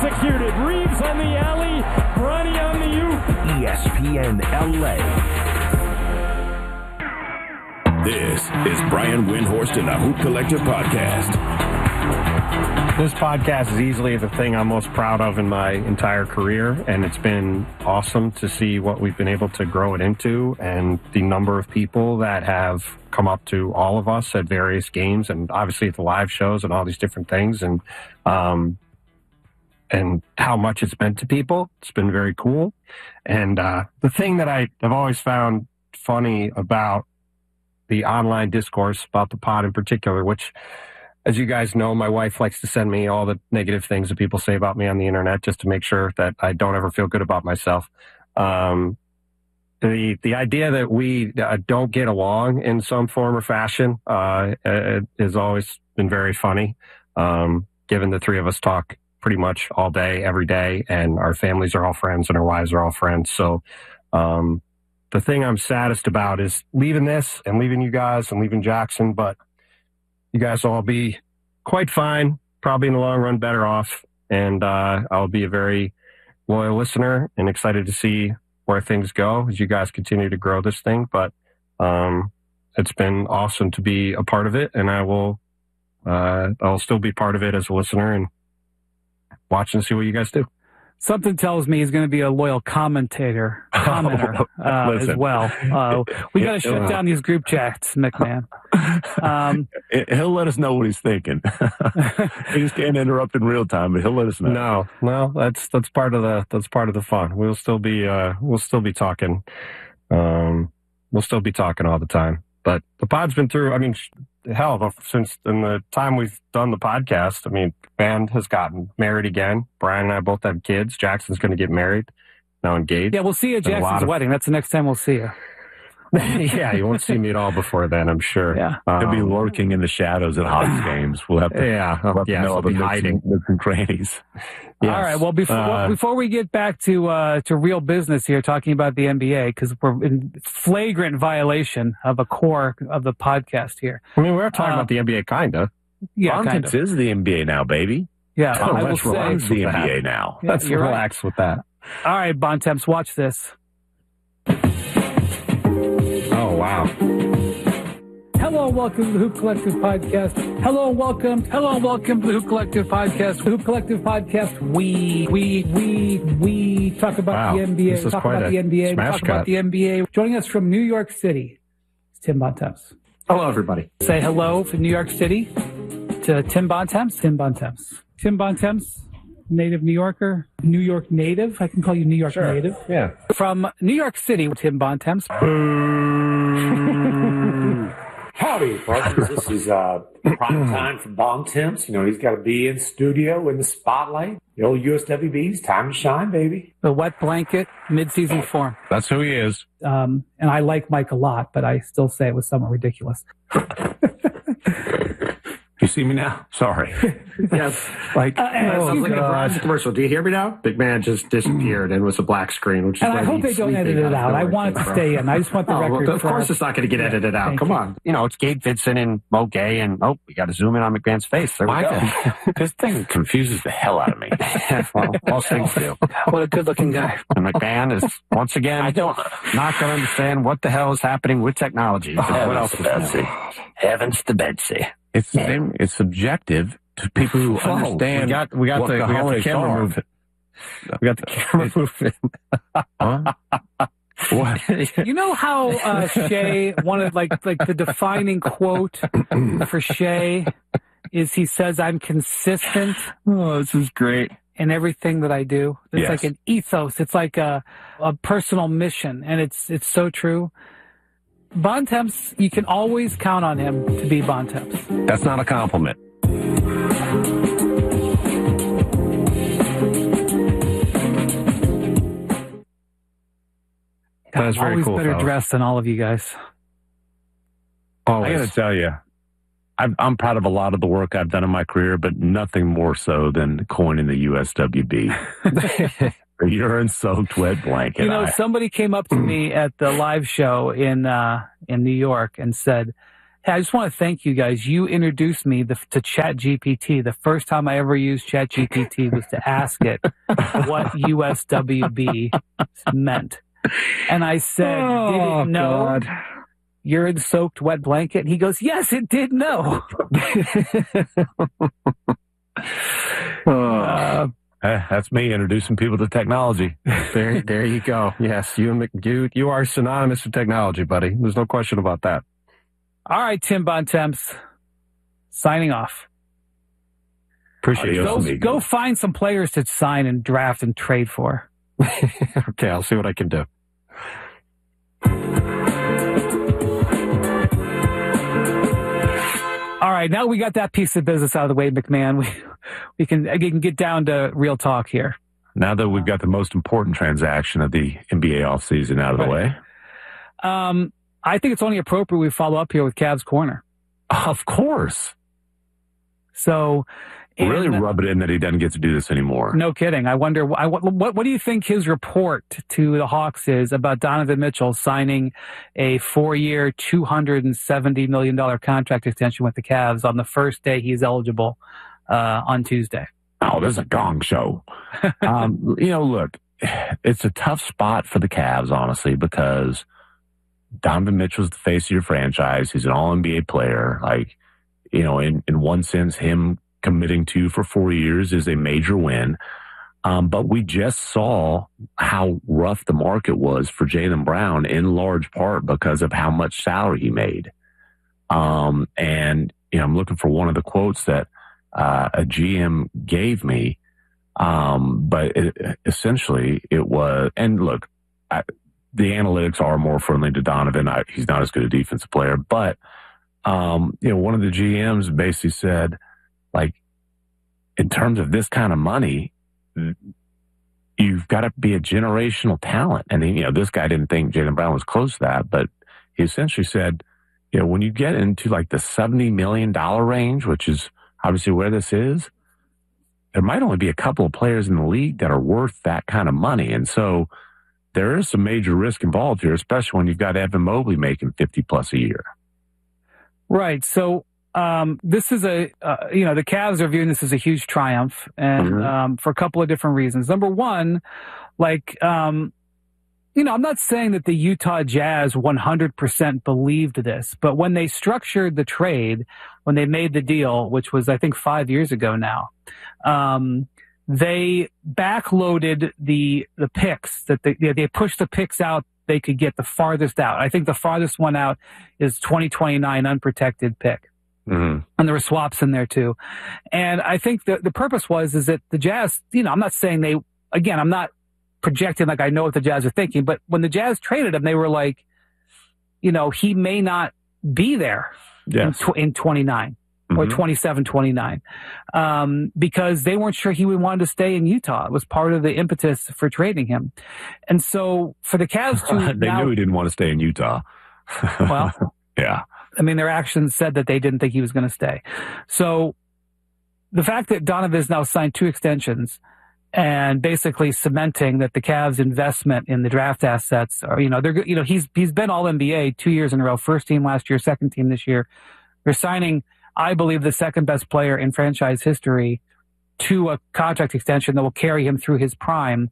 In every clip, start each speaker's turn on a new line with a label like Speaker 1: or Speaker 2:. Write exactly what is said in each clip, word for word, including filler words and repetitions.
Speaker 1: executed. Reeves on the alley, Bronny on the oop.
Speaker 2: E S P N L A. This is Brian Windhorst and the Hoop Collective Podcast.
Speaker 3: This podcast is easily the thing I'm most proud of in my entire career, and it's been awesome to see what we've been able to grow it into and the number of people that have come up to all of us at various games and obviously at the live shows and all these different things, and um, and how much it's meant to people. It's been very cool. And uh, the thing that I have always found funny about the online discourse about the pod in particular, which, as you guys know, my wife likes to send me all the negative things that people say about me on the internet just to make sure that I don't ever feel good about myself. Um, the the idea that we uh, don't get along in some form or fashion uh, has always been very funny, um, given the three of us talk pretty much all day, every day, and our families are all friends and our wives are all friends. So um, the thing I'm saddest about is leaving this and leaving you guys and leaving Jackson, but you guys will all be quite fine, probably in the long run better off, and uh, I'll be a very loyal listener and excited to see where things go as you guys continue to grow this thing. But um, it's been awesome to be a part of it, and I will uh, I'll still be part of it as a listener and watch and see what you guys do.
Speaker 4: Something tells me he's going to be a loyal commentator, commenter uh, as well. Uh, we got to shut down these group chats, McMahon. Um,
Speaker 5: he'll let us know what he's thinking. He just can't interrupt in real time, but he'll let us know.
Speaker 3: No, no, that's that's part of the that's part of the fun. We'll still be uh, we'll still be talking. Um, we'll still be talking all the time. But the pod's been through. I mean, hell, since in the time we've done the podcast, I mean, band has gotten married again. Brian and I both have kids. Jackson's going to get married, now engaged.
Speaker 4: Yeah, we'll see you at Jackson's of... wedding. That's the next time we'll see you.
Speaker 3: Yeah, you won't see me at all before then, I'm sure.
Speaker 4: Yeah,
Speaker 5: um, he'll be lurking in the shadows at Hawks games. We'll have to,
Speaker 3: yeah,
Speaker 5: we'll have
Speaker 3: yeah,
Speaker 5: to know
Speaker 3: so be hiding
Speaker 5: nooks and crannies.
Speaker 4: Yes. All right. Well, before uh, before we get back to uh, to real business here, talking about the N B A, because we're in flagrant violation of a core of the podcast here.
Speaker 3: I mean, we're talking uh, about the N B A, kinda.
Speaker 4: Yeah, kind
Speaker 5: of. is the N B A now, baby.
Speaker 4: Yeah,
Speaker 5: oh,
Speaker 4: I will
Speaker 5: let's relax
Speaker 4: say
Speaker 5: the N B A now.
Speaker 3: Yeah, let's relax
Speaker 4: right.
Speaker 3: with that.
Speaker 4: All right, Bontemps, watch this.
Speaker 3: Oh, wow.
Speaker 4: Hello and welcome to the Hoop Collective Podcast. Hello and welcome. Hello and welcome to the Hoop Collective Podcast. The Hoop Collective Podcast, we, we, we, we talk about
Speaker 3: wow.
Speaker 4: the N B A.
Speaker 3: This is
Speaker 4: talk
Speaker 3: quite
Speaker 4: about
Speaker 3: a
Speaker 4: the N B A.
Speaker 3: smash
Speaker 4: Talk
Speaker 3: cut.
Speaker 4: about the N B A. Joining us from New York City is Tim Bontemps.
Speaker 6: Hello, everybody.
Speaker 4: Say hello from New York City to Tim Bontemps. Tim Bontemps. Tim Bontemps. Native New Yorker, New York native. I can call you New York
Speaker 3: sure.
Speaker 4: native.
Speaker 3: Yeah.
Speaker 4: From New York City, Tim Bontemps.
Speaker 6: Howdy, partners. This is uh, prime time for Bontemps. You know, he's got to be in studio in the spotlight. The old U S W B's time to shine, baby.
Speaker 4: The wet blanket, mid-season form.
Speaker 5: That's who he is.
Speaker 4: Um, and I like Mike a lot, but I still say it was somewhat ridiculous.
Speaker 5: You see me now? Sorry.
Speaker 6: Yes.
Speaker 3: Like,
Speaker 4: uh, and,
Speaker 3: oh,
Speaker 6: sounds like a
Speaker 3: God.
Speaker 6: Verizon commercial. Do you hear me now?
Speaker 3: Big man just disappeared and was a black screen, which is
Speaker 4: and
Speaker 3: why
Speaker 4: I hope they don't edit it out. I want it to stay in. I just want the
Speaker 3: oh,
Speaker 4: record.
Speaker 3: Well, of course,
Speaker 4: us.
Speaker 3: it's not going to get edited out.
Speaker 4: Thank
Speaker 3: Come
Speaker 4: you.
Speaker 3: on, you know it's Gabe Vincent and Mo Gay, and oh, we got to zoom in on McMahon's face. There we
Speaker 5: My
Speaker 3: go.
Speaker 5: God. This thing confuses the hell out of me.
Speaker 3: Well, most things do.
Speaker 4: What a good-looking guy.
Speaker 3: And McMahon is once again
Speaker 5: I don't
Speaker 3: not going to understand what the hell is happening with technology. So what else is
Speaker 5: Betsy.
Speaker 3: Heavens to Betsy.
Speaker 5: It's it's subjective to people who
Speaker 3: Oh,
Speaker 5: understand.
Speaker 3: we got we got
Speaker 5: what
Speaker 3: the, we got the
Speaker 5: holidays
Speaker 3: camera
Speaker 5: are.
Speaker 3: moving. We got the camera moving.
Speaker 5: Huh? What?
Speaker 4: You know how uh, Shea wanted, like, like the defining quote for Shea is he says, I'm consistent
Speaker 3: Oh, this is great.
Speaker 4: in everything that I do. It's
Speaker 5: Yes.
Speaker 4: like an ethos. It's like a, a personal mission. And it's, it's so true. Bontemps, you can always count on him to be Bontemps.
Speaker 5: That's not a compliment.
Speaker 3: That is very
Speaker 4: always
Speaker 3: cool,
Speaker 4: better
Speaker 3: fellas.
Speaker 4: dressed than all of you guys.
Speaker 3: Always.
Speaker 5: I got to tell you, I'm, I'm proud of a lot of the work I've done in my career, but nothing more so than coining the U S W B. You're in soaked wet blanket.
Speaker 4: You know,
Speaker 5: I,
Speaker 4: somebody came up to me at the live show in uh, in New York and said, Hey, I just want to thank you guys. You introduced me the, to ChatGPT. The first time I ever used ChatGPT was to ask it what U S W B meant. And I said,
Speaker 3: oh,
Speaker 4: did it know
Speaker 3: God.
Speaker 4: urine-soaked wet blanket? And he goes, yes, it did know.
Speaker 3: uh,
Speaker 5: Eh, that's me introducing people to technology.
Speaker 3: there, there you go. Yes, you and Mc, you, you are synonymous with technology, buddy. There's no question about that.
Speaker 4: All right, Tim Bontemps, signing off.
Speaker 3: Appreciate
Speaker 5: Adios,
Speaker 4: Go,
Speaker 5: amigo.
Speaker 4: go find some players to sign and draft and trade for.
Speaker 3: Okay, I'll see what I can do.
Speaker 4: All right, now we got that piece of business out of the way, McMahon. We we can, we can get down to real talk here.
Speaker 5: Now that we've got the most important transaction of the N B A offseason out of the
Speaker 4: Right.
Speaker 5: way.
Speaker 4: Um, I think it's only appropriate we follow up here with Cavs Corner.
Speaker 5: Of course.
Speaker 4: So, and,
Speaker 5: Really rub it in that he doesn't get to do this anymore.
Speaker 4: no kidding. I wonder, I, what, what, what do you think his report to the Hawks is about Donovan Mitchell signing a four-year, two hundred seventy million dollars contract extension with the Cavs on the first day he's eligible uh, on Tuesday?
Speaker 5: Oh, this is a gong show. um, you know, look, it's a tough spot for the Cavs, honestly, because Donovan Mitchell's the face of your franchise. He's an all N B A player. Like, you know, in, in one sense, him committing to for four years is a major win. Um, but we just saw how rough the market was for Jaylen Brown in large part because of how much salary he made. Um, and, you know, I'm looking for one of the quotes that uh, a G M gave me. Um, but it, essentially it was, and look, I, the analytics are more friendly to Donovan. I, he's not as good a defensive player, but, um, you know, one of the G Ms basically said, like, in terms of this kind of money, you've got to be a generational talent. And, you know, this guy didn't think Jaylen Brown was close to that, but he essentially said, you know, when you get into like the seventy million dollars range, which is obviously where this is, there might only be a couple of players in the league that are worth that kind of money. And so there is some major risk involved here, especially when you've got Evan Mobley making fifty plus a year.
Speaker 4: Right. So, um, this is a, uh, you know, the Cavs are viewing this as a huge triumph, and,
Speaker 5: Mhm.
Speaker 4: um, for a couple of different reasons. Number one, like, um, you know, I'm not saying that the Utah Jazz one hundred percent believed this, but when they structured the trade, when they made the deal, which was, I think, five years ago now, um, they backloaded the, the picks that they, they pushed the picks out. They could get the farthest out. I think the farthest one out is twenty twenty-nine unprotected pick.
Speaker 5: Mm-hmm.
Speaker 4: And there were swaps in there too. And I think the, the purpose was, is that the Jazz, you know, I'm not saying they, again, I'm not projecting like I know what the Jazz are thinking, but when the Jazz traded him, they were like, you know, he may not be there
Speaker 5: Yes.
Speaker 4: in, tw- in twenty-nine or
Speaker 5: Mhm.
Speaker 4: twenty-seven, twenty-nine, um, because they weren't sure he would want to stay in Utah. It was part of the impetus for trading him. And so for the Cavs to
Speaker 5: they
Speaker 4: now,
Speaker 5: knew he didn't want to stay in Utah.
Speaker 4: well,
Speaker 5: yeah.
Speaker 4: I mean, their actions said that they didn't think he was going to stay. So the fact that Donovan has now signed two extensions and basically cementing that the Cavs' investment in the draft assets are, you know, they're, you know, he's, he's been all N B A two years in a row, first team last year, second team this year. They're signing, I believe, the second best player in franchise history to a contract extension that will carry him through his prime.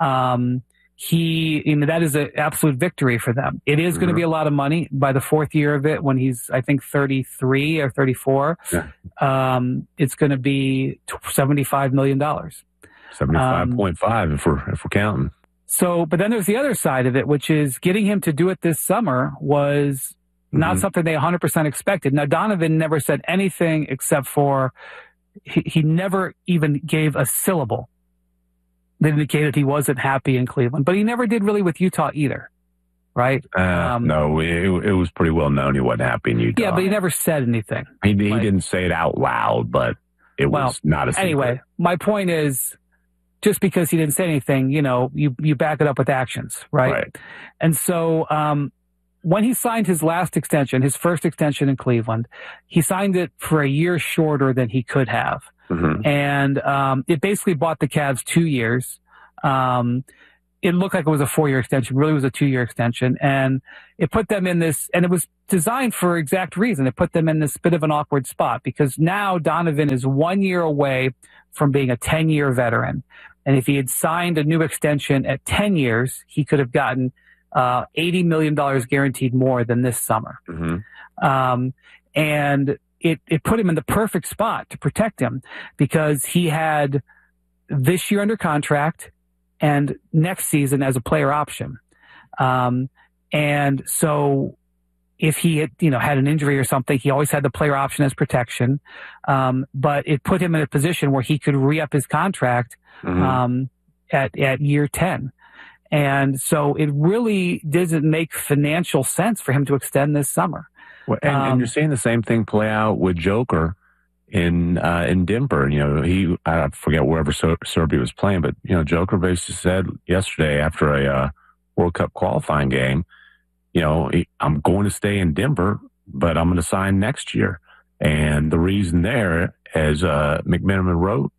Speaker 4: Um, He, you know, that is an absolute victory for them. It is mm-hmm. going to be a lot of money by the fourth year of it when he's, I think, thirty-three or thirty-four.
Speaker 5: Yeah.
Speaker 4: Um, it's going to be seventy-five million dollars.
Speaker 5: seventy-five point five um, if we're, if we're counting.
Speaker 4: So, but then there's the other side of it, which is getting him to do it this summer was not mm-hmm. something they one hundred percent expected. Now, Donovan never said anything except for he, he never even gave a syllable that indicated he wasn't happy in Cleveland, but he never did really with Utah either, right?
Speaker 5: Uh,
Speaker 4: um,
Speaker 5: no, it, it was pretty well known he wasn't happy in Utah.
Speaker 4: Yeah, but he never said anything.
Speaker 5: He, he
Speaker 4: like,
Speaker 5: didn't say it out loud, but it
Speaker 4: well,
Speaker 5: was not a secret.
Speaker 4: Anyway, my point is, just because he didn't say anything, you know, you, you back it up with actions, right?
Speaker 5: Right.
Speaker 4: And so um, when he signed his last extension, his first extension in Cleveland, he signed it for a year shorter than he could have.
Speaker 5: Mm-hmm.
Speaker 4: And um, it basically bought the Cavs two years. Um, it looked like it was a four-year extension, really was a two-year extension. And it put them in this, and it was designed for exact reason. It put them in this bit of an awkward spot because now Donovan is one year away from being a ten-year veteran. And if he had signed a new extension at ten years, he could have gotten uh, eighty million dollars guaranteed more than this summer. Mm-hmm. Um, and it, it put him in the perfect spot to protect him because he had this year under contract and next season as a player option. Um, and so if he had, you know, had an injury or something, he always had the player option as protection. Um, but it put him in a position where he could re-up his contract, mm-hmm. um, at, at year ten. And so it really doesn't make financial sense for him to extend this summer.
Speaker 5: Well, and, um, and you're seeing the same thing play out with Joker in uh, in Denver. You know, he, I forget wherever Ser- Serbia was playing, but, you know, Joker basically said yesterday after a uh, World Cup qualifying game, you know, he, I'm going to stay in Denver, but I'm going to sign next year. And the reason there, as uh, McMenamin wrote,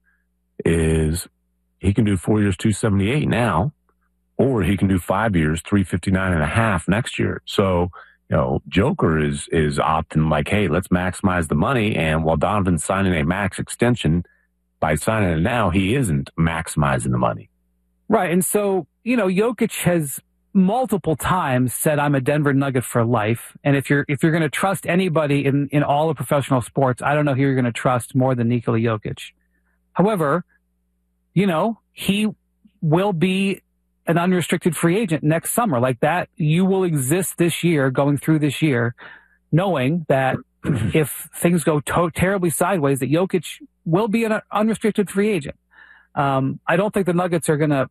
Speaker 5: is he can do four years, two seventy-eight now, or he can do five years, three fifty-nine and a half next year. So, you know, Joker is, is opting like, hey, let's maximize the money. And while Donovan's signing a max extension, by signing it now, he isn't maximizing the money.
Speaker 4: Right. And so, you know, Jokic has multiple times said, I'm a Denver Nugget for life. And if you're, if you're going to trust anybody in, in all of professional sports, I don't know who you're going to trust more than Nikola Jokic. However, you know, he will be an unrestricted free agent next summer. Like that, you will exist this year, going through this year, knowing that if things go to- terribly sideways, that Jokic will be an unrestricted free agent. Um, I don't think the Nuggets are going to,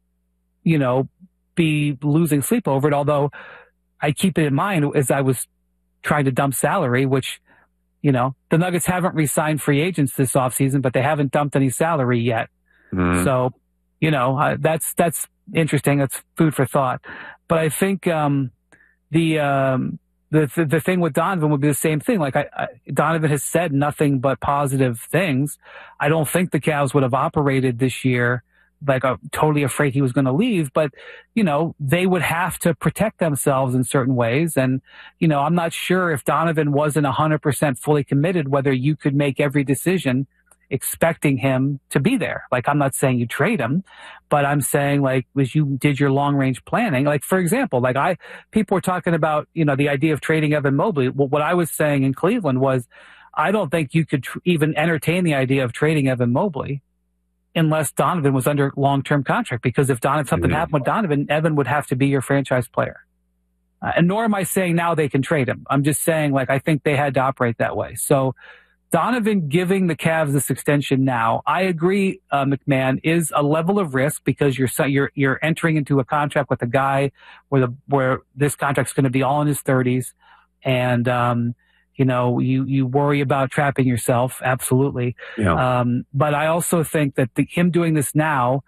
Speaker 4: you know, be losing sleep over it, although I keep it in mind as I was trying to dump salary, which, you know, the Nuggets haven't re-signed free agents this offseason, but they haven't dumped any salary yet. Mm. So, you know, uh, that's, that's interesting. That's food for thought. But I think, um, the, um, the, the, the thing with Donovan would be the same thing. Like I, I, Donovan has said nothing but positive things. I don't think the Cavs would have operated this year like uh, totally afraid he was going to leave, but, you know, they would have to protect themselves in certain ways. And, you know, I'm not sure if Donovan wasn't one hundred percent fully committed, whether you could make every decision expecting him to be there. Like, I'm not saying you trade him, but I'm saying, like, as you did your long range planning, like, for example, like I, people were talking about, you know, the idea of trading Evan Mobley. Well, what I was saying in Cleveland was, I don't think you could tr- even entertain the idea of trading Evan Mobley unless Donovan was under long-term contract, because if Donovan, something happened with Donovan, Evan would have to be your franchise player. Uh, and nor am I saying now they can trade him. I'm just saying, like, I think they had to operate that way. So Donovan giving the Cavs this extension now, I agree, uh, McMahon, is a level of risk because you're you're you're entering into a contract with a guy where the where this contract's going to be all in his thirties, and um, you know you you worry about trapping yourself, absolutely. Yeah. Um, but I also think that the, him doing this now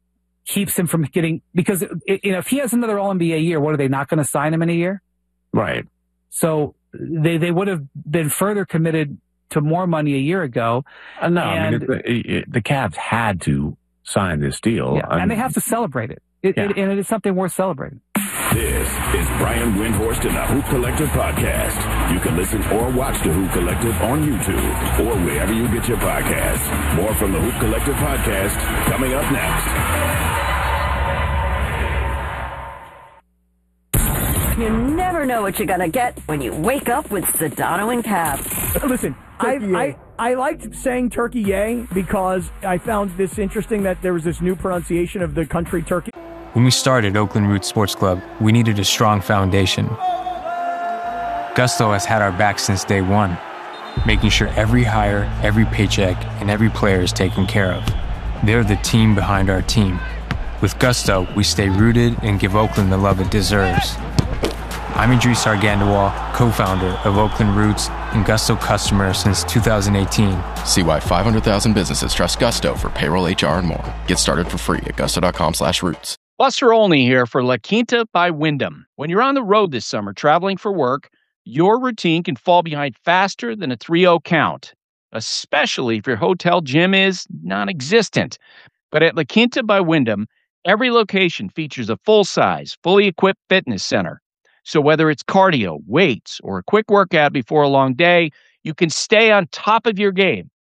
Speaker 4: keeps him from getting, because it, you know if he has another All N B A year, what are they not going to sign him in a year?
Speaker 5: Right.
Speaker 4: So they they would have been further committed to more money a year ago.
Speaker 5: Uh, no, and, I mean, it, it, it, the Cavs had to sign this deal.
Speaker 4: Yeah, and
Speaker 5: mean,
Speaker 4: they have to celebrate it. It,
Speaker 5: yeah.
Speaker 4: it. And it is something worth celebrating.
Speaker 2: This is Brian Windhorst in the Hoop Collective podcast. You can listen or watch the Hoop Collective on YouTube or wherever you get your podcasts. More from the Hoop Collective podcast coming up next.
Speaker 7: You never know what you're going to get when you wake up with Sedano and Cavs.
Speaker 1: Listen, I, I I liked saying turkey yay because I found this interesting that there was this new pronunciation of the country Turkey.
Speaker 8: When we started Oakland Roots Sports Club, we needed a strong foundation. Gusto has had our back since day one, making sure every hire, every paycheck, and every player is taken care of. They're the team behind our team. With Gusto, we stay rooted and give Oakland the love it deserves. I'm Idris Argandawal, co-founder of Oakland Roots and Gusto customer since two thousand eighteen.
Speaker 9: See why five hundred thousand businesses trust Gusto for payroll, H R, and more. Get started for free at gusto.com slash roots.
Speaker 10: Buster Olney here for La Quinta by Wyndham. When you're on the road this summer traveling for work, your routine can fall behind faster than a three oh count, especially if your hotel gym is non-existent. But at La Quinta by Wyndham, Every location features a full-size, fully equipped fitness center. So whether it's cardio, weights, or a quick workout before a long day, you can stay on top of your game